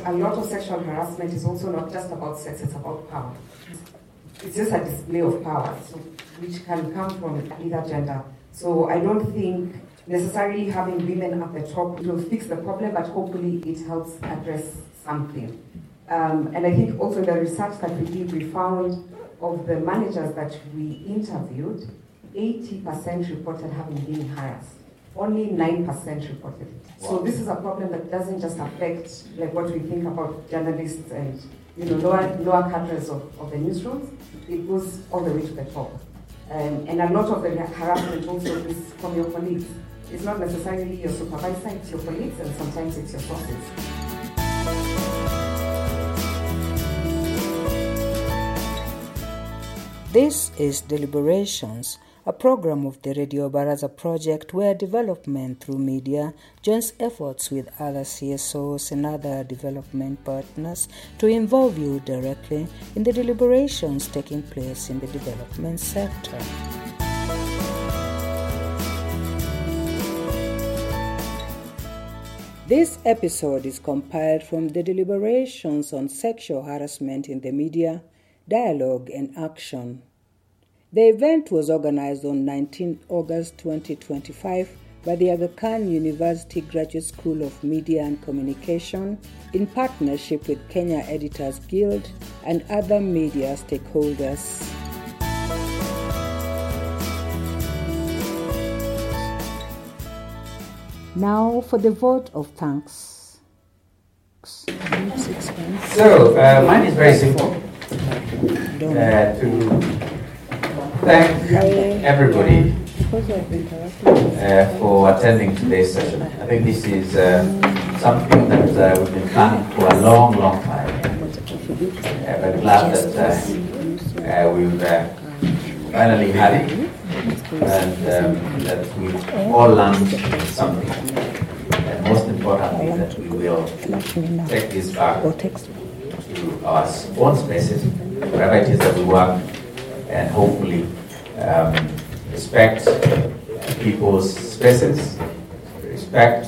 a lot of sexual harassment is also not just about sex, it's about power. It's just a display of power, so, which can come from either gender. So I don't think necessarily having women at the top will fix the problem, but hopefully it helps address something. And I think also the research that we did, we found of the managers that we interviewed, 80% reported having been harassed. Only 9% reported it. Wow. So this is a problem that doesn't just affect like what we think about journalists and lower cadres of the newsrooms. It goes all the way to the top. And a lot of the harassment also is from your colleagues. It's not necessarily your supervisor, it's your colleagues, and sometimes it's your bosses. This is Deliberations, a program of the Radio Baraza project where development through media joins efforts with other CSOs and other development partners to involve you directly in the deliberations taking place in the development sector. This episode is compiled from the deliberations on sexual harassment in the media, dialogue and action. The event was organized on 19 August 2025 by the Aga Khan University Graduate School of Media and Communication in partnership with Kenya Editors Guild and other media stakeholders. Now for the vote of thanks. So, mine is very simple. To thank everybody for attending today's session. I think this is something that we've been planning for a long, long time. But glad that we've finally had it, and that we've all learned something. And most importantly, that we will take this back to our own spaces, wherever it is that we work, and hopefully respect people's spaces, respect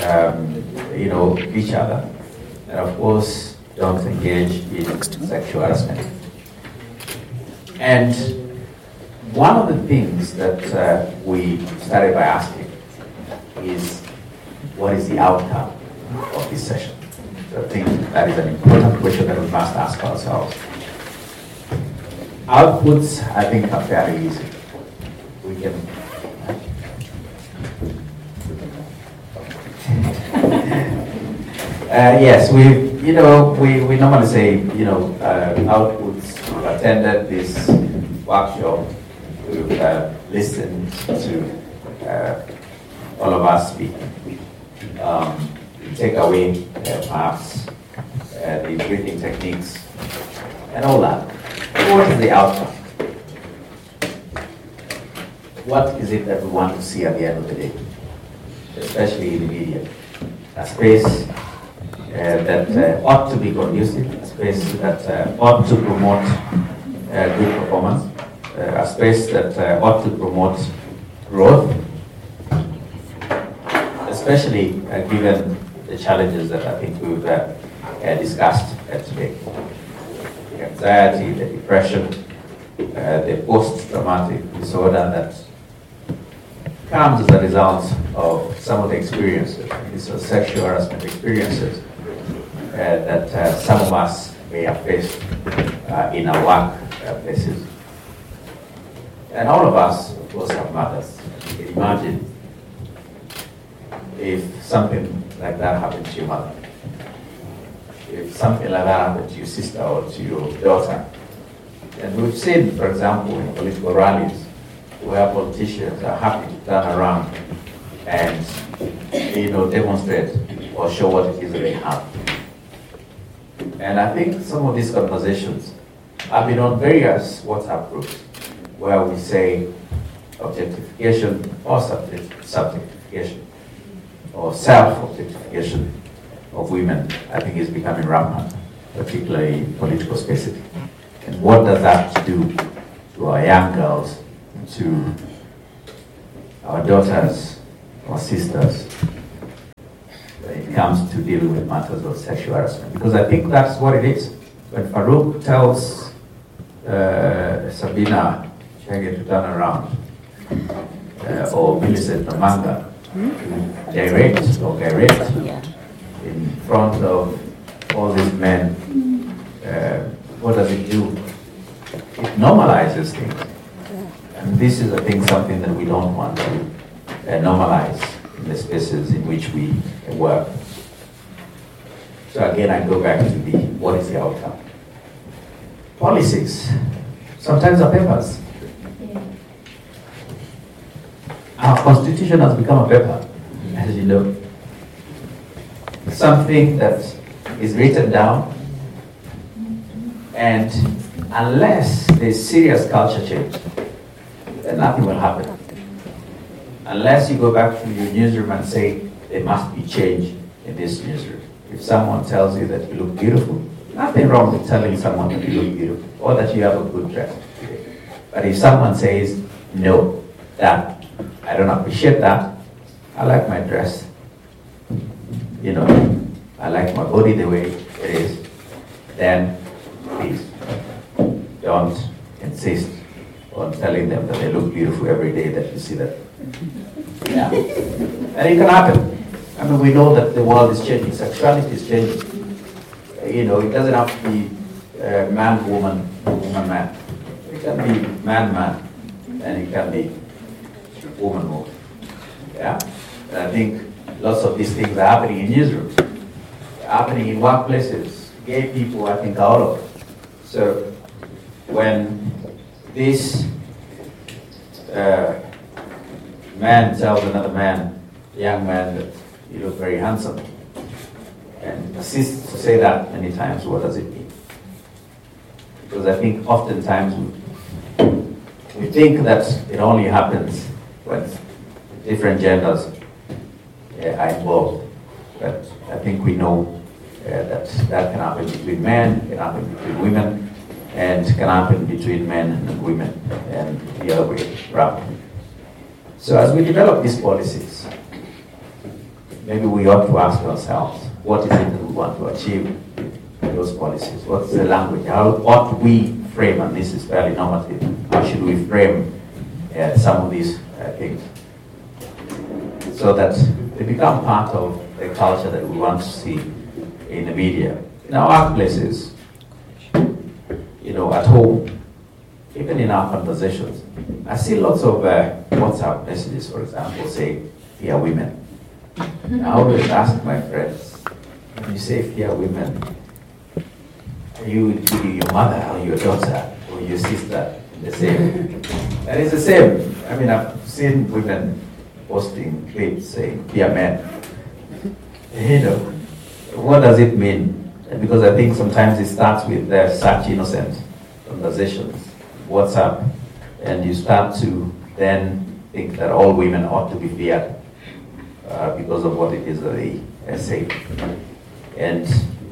each other, and of course don't engage in sexual harassment. And one of the things that we started by asking is, what is the outcome of this session? So I think that is an important question that we must ask ourselves. Outputs, I think, are fairly easy. We can. Yes, we normally say, outputs. We've attended this workshop. We've listened to all of us speak. Take away perhaps the breathing techniques and all that. What is the outcome? What is it that we want to see at the end of the day, especially in the media? A space that ought to be conducive, a space that ought to promote good performance, a space that ought to promote growth, especially given the challenges that I think we've discussed today. The anxiety, the depression, the post-traumatic disorder that comes as a result of some of the experiences, these are sexual harassment experiences that some of us may have faced in our work places. And all of us, of course, have mothers. You can imagine if something like that happened to your mother, if something like that happened to your sister or to your daughter. And we've seen, for example, in political rallies, where politicians are happy to turn around and demonstrate or show what it is that they have. And I think some of these conversations have been on various WhatsApp groups where we say objectification or subjectification or self-objectification of women, I think, is becoming rampant, particularly in political spaces. And what does that do to our young girls, to our daughters, our sisters, in it comes to dealing with matters of sexual harassment. Because I think that's what it is. When Farouk tells Sabina Chege to turn around, or Millicent Namanga to gyrate in front of all these men, what does it do? It normalizes things. And this is, I think, something that we don't want to normalize in the spaces in which we work. So again, I go back to what is the outcome? Policies sometimes are papers. Our constitution has become a paper, as you know. Something that is written down, and unless there's serious culture change, then nothing will happen. Unless you go back to your newsroom and say, there must be change in this newsroom. If someone tells you that you look beautiful, nothing wrong with telling someone that you look beautiful or that you have a good dress today. But if someone says, no, that I don't appreciate that, I like my dress, I like my body the way it is, then please don't insist on telling them that they look beautiful every day that you see them. Yeah. And it can happen. I mean, we know that the world is changing, sexuality is changing. It doesn't have to be man, woman, woman, man. It can be man, man, and it can be woman, woman. Yeah? And I think lots of these things are happening in newsrooms, happening in workplaces. Gay people, I think, are all over. So when this man tells another man, young man, that you look very handsome, and persists to say that many times, what does it mean? Because I think oftentimes we think that it only happens when different genders are involved. But I think we know that can happen between men, can happen between women, and can happen between men and women, and the other way around. So as we develop these policies, maybe we ought to ask ourselves, what is it that we want to achieve in those policies? What's the language? How ought we frame, and this is fairly normative, how should we frame some of these things so that they become part of the culture that we want to see in the media, in our workplaces, at home, even in our conversations. I see lots of WhatsApp messages, for example, say, "Fear women." I always ask my friends, when you say fear women, are you including your mother or your daughter or your sister in the same? And it's the same. I mean, I've seen women posting clips saying fear men. What does it mean? Because I think sometimes it starts with such innocent conversations, WhatsApp, and you start to then think that all women ought to be feared because of what it is that they say. And,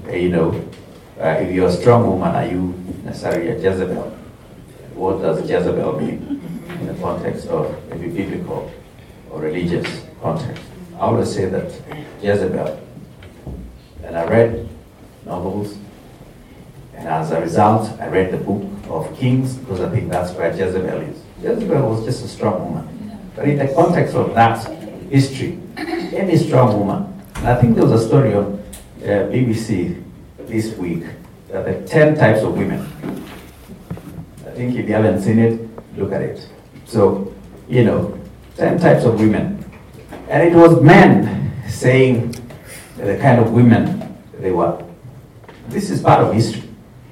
if you're a strong woman, are you necessarily a Jezebel? What does Jezebel mean in the context of maybe biblical or religious context? I always say that Jezebel, and I read novels, and as a result, I read the book of Kings, because I think that's where Jezebel is. Jezebel was just a strong woman. But in the context of that history, any strong woman, and I think there was a story on BBC this week, that there are 10 types of women. I think if you haven't seen it, look at it. So, 10 types of women. And it was men saying the kind of women they were. This is part of history.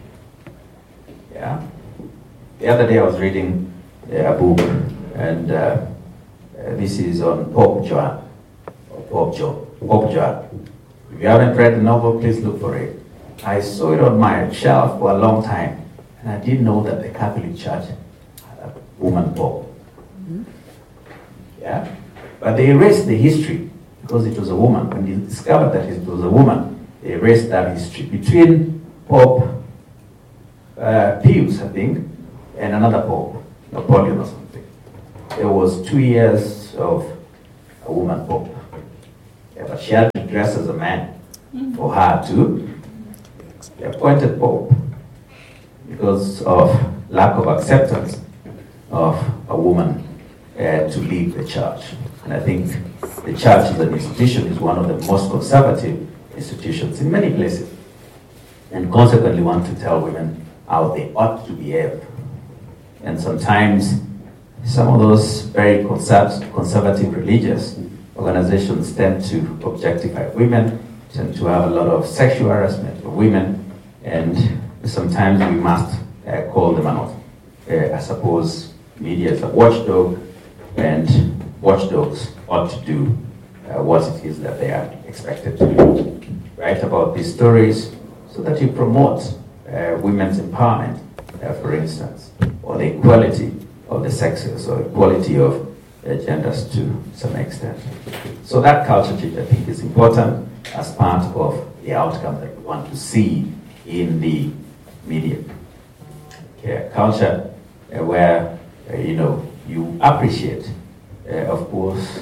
Yeah. The other day I was reading a book, and this is on Pope Joan. Pope Joan. If you haven't read the novel, please look for it. I saw it on my shelf for a long time, and I didn't know that the Catholic Church had a woman pope. Mm-hmm. Yeah? But they erased the history because it was a woman. When they discovered that it was a woman, they erased that history. Between Pope Pius, I think, and another Pope, Napoleon or something, there was 2 years of a woman Pope. Yeah, but she had to dress as a man for her to be appointed Pope because of lack of acceptance of a woman to lead the church. And I think the church as an institution is one of the most conservative institutions in many places, and consequently want to tell women how they ought to behave. And sometimes some of those very conservative religious organizations tend to objectify women, tend to have a lot of sexual harassment of women, and sometimes we must call them out. I suppose media is a watchdog, and watchdogs ought to do what it is that they are expected to do. Write about these stories so that you promote women's empowerment, for instance, or the equality of the sexes, or equality of genders to some extent. So that culture change, I think, is important as part of the outcome that we want to see in the media. Culture where you appreciate, of course,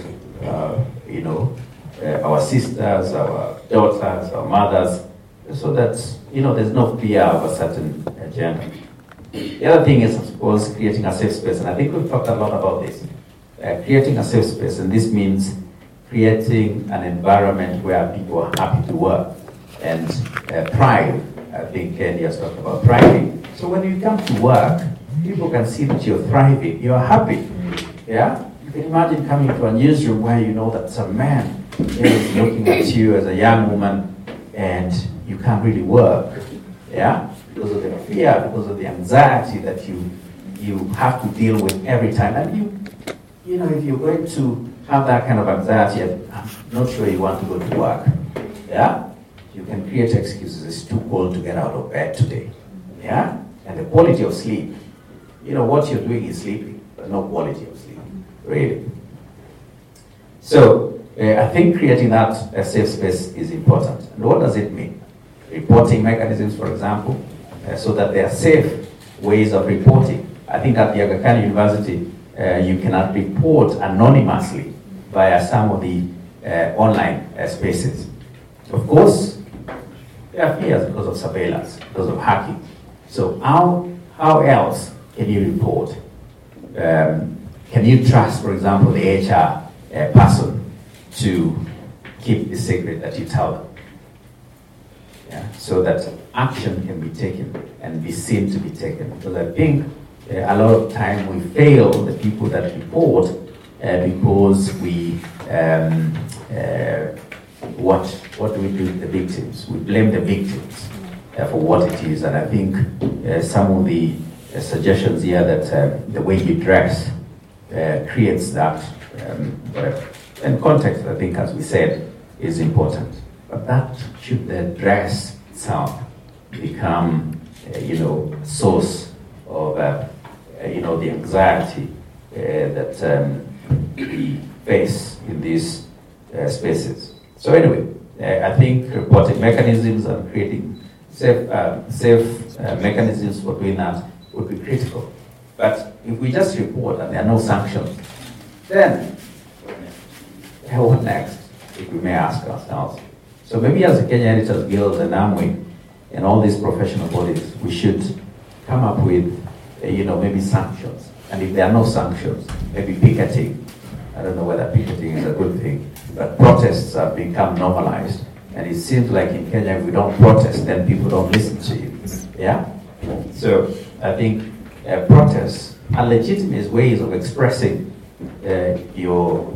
our sisters, our daughters, our mothers, so that there's no fear of a certain gender. The other thing is, I suppose, creating a safe space, and I think we've talked a lot about this. Creating a safe space, and this means creating an environment where people are happy to work and thrive. I think Kenny has talked about thriving. So when you come to work, people can see that you're thriving, you're happy. Yeah? You can imagine coming to a newsroom where you know that some man is looking at you as a young woman and you can't really work. Yeah? Because of the fear, because of the anxiety that you have to deal with every time. And if you're going to have that kind of anxiety, I'm not sure you want to go to work. Yeah? You can create excuses. It's too cold to get out of bed today. Yeah? And the quality of sleep. What you're doing is sleeping, but no quality of sleep, really. So, I think creating that safe space is important. And what does it mean? Reporting mechanisms, for example, so that there are safe ways of reporting. I think at the Aga Khan University, you cannot report anonymously via some of the online spaces. Of course, there are fears because of surveillance, because of hacking. So how else can you report? Can you trust, for example, the HR person to keep the secret that you tell them? Yeah? So that action can be taken and be seen to be taken. Because I think a lot of time we fail the people that report because we what do we do with the victims? We blame the victims for what it is. And I think some of the suggestions here that the way you dress creates that. And context, I think, as we said, is important. But that should the dress itself become, a source of, the anxiety that we face in these spaces. So anyway, I think reporting mechanisms and creating safe mechanisms for doing that would be critical. But if we just report and there are no sanctions, then what next, if we may ask ourselves? So maybe as the Kenya Editors Guild and AMWI and all these professional bodies, we should come up with, maybe sanctions. And if there are no sanctions, maybe picketing. I don't know whether picketing is a good thing, but protests have become normalized. And it seems like in Kenya, if we don't protest, then people don't listen to you. Yeah? So I think protests are legitimate ways of expressing your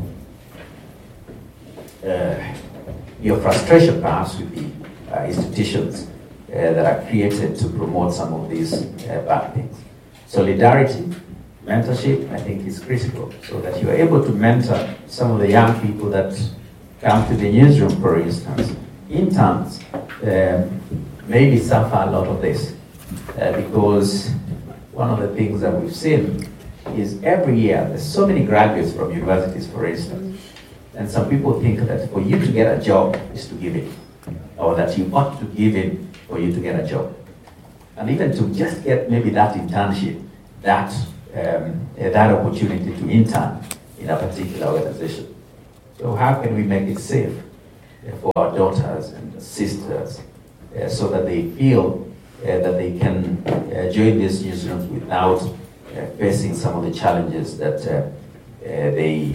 frustration perhaps with the institutions that are created to promote some of these bad things. Solidarity, mentorship, I think is critical, so that you're able to mentor some of the young people that come to the newsroom, for instance. Interns maybe suffer a lot of this because one of the things that we've seen is every year there's so many graduates from universities, for instance. And some people think that for you to get a job is to give in, or that you ought to give in for you to get a job. And even to just get maybe that internship, that opportunity to intern in a particular organization. So how can we make it safe for our daughters and sisters, so that they feel that they can join these newsrooms without facing some of the challenges that they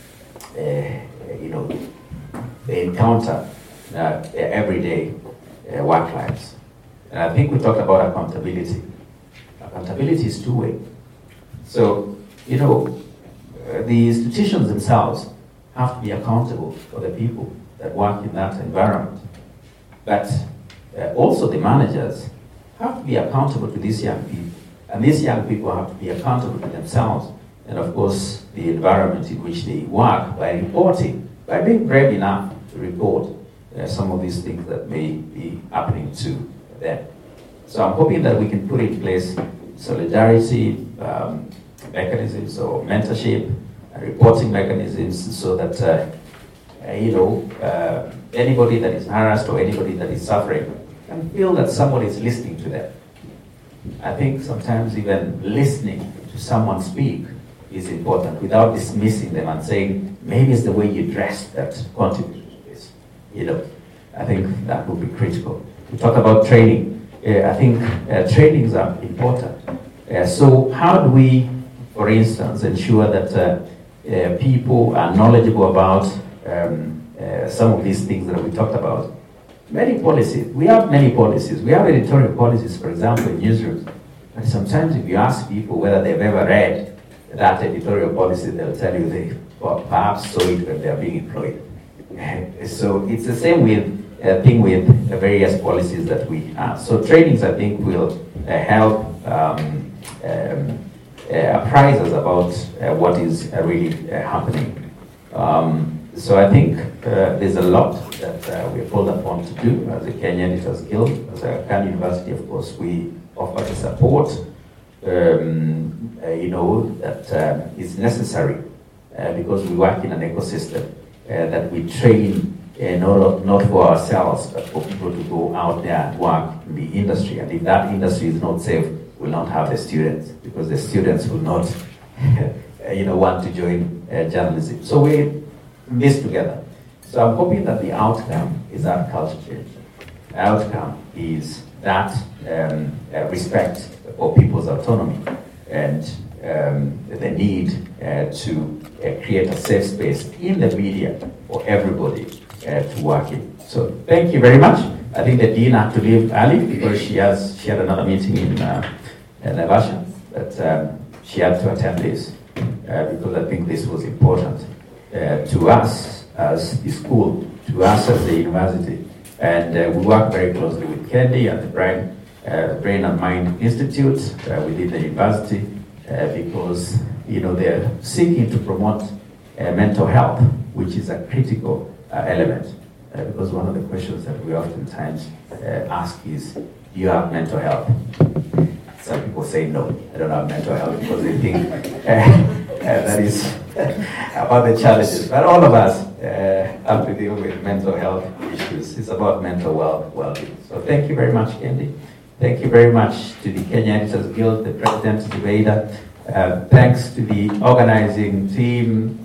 encounter everyday work lives. And I think we talked about accountability. Accountability is two-way. So, the institutions themselves have to be accountable for the people that work in that environment. But also the managers have to be accountable to these young people. And these young people have to be accountable to themselves and, of course, the environment in which they work by reporting, by being brave enough to report some of these things that may be happening to them. So I'm hoping that we can put in place solidarity mechanisms or mentorship and reporting mechanisms so that, anybody that is harassed or anybody that is suffering can feel that somebody is listening to them. I think sometimes even listening to someone speak is important without dismissing them and saying, maybe it's the way you dress that contributes to this. I think that would be critical. We talk about training. I think trainings are important. So how do we, for instance, ensure that people are knowledgeable about some of these things that we talked about? Many policies. We have many policies. We have editorial policies, for example, in newsrooms. And sometimes if you ask people whether they've ever read that editorial policy, they'll tell you they perhaps saw it when they are being employed. So it's the same thing with the various policies that we have. So trainings, I think, will help apprise us about what is really happening. So I think there's a lot that we're called upon to do as a Kenya Editors Guild. As a Khan University, of course, we offer the support, that is necessary because we work in an ecosystem that we train not for ourselves, but for people to go out there and work in the industry. And if that industry is not safe, we'll not have the students, because the students will not want to join journalism. So we this together. So I'm hoping that the outcome is that culture change. The outcome is that respect for people's autonomy and the need to create a safe space in the media for everybody to work in. So thank you very much. I think the dean had to leave early because she had another meeting in Naivasha, but she had to attend this because I think this was important to us as the school, to us as the university. And we work very closely with Kendi and the Brain and Mind Institute within the university because they're seeking to promote mental health, which is a critical element. Because one of the questions that we oftentimes ask is, do you have mental health? Some people say no, I don't have mental health, because they think that is about the challenges. But all of us have to deal with mental health issues. It's about mental well-being. So thank you very much, Kendi. Thank you very much to the Kenya Editors Guild, the President, Zubeida. Thanks to the organizing team,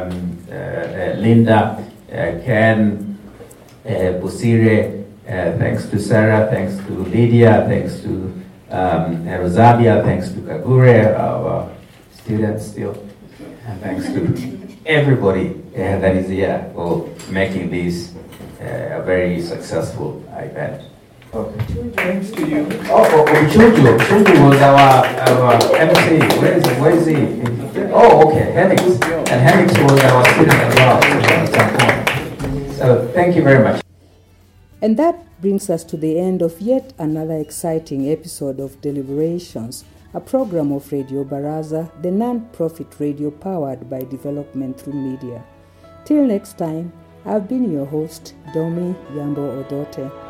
Linda, Ken, Busire, thanks to Sarah, thanks to Lydia, thanks to Rosalia, thanks to Kagure, our students still, and thanks to everybody that is here for making this a very successful event. Okay. Thanks to you. Chunju was our MC. Where is he? Oh, okay, Henix. And Henix was our student as well at some point. So thank you very much. And that brings us to the end of yet another exciting episode of Deliberations, a program of Radio Baraza, the non-profit radio powered by development through media. Till next time, I've been your host, Domi Yambo Odote.